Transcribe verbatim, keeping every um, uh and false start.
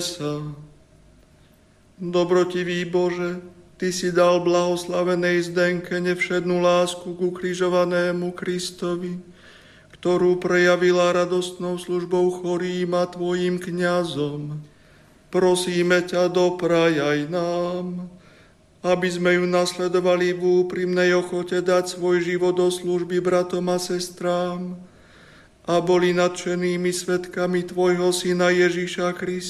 sa. Dobrotivý Bože, Ty si dal blahoslavenej Zdenke nevšednú lásku k ukrižovanému Kristovi, ktorú prejavila radostnou službou chorým a Tvojim kňazom. Prosíme ťa, dopraj aj nám, aby sme ju nasledovali v úprimnej ochote dať svoj život do služby bratom a sestrám a boli nadšenými svedkami Tvojho Syna Ježiša Krista,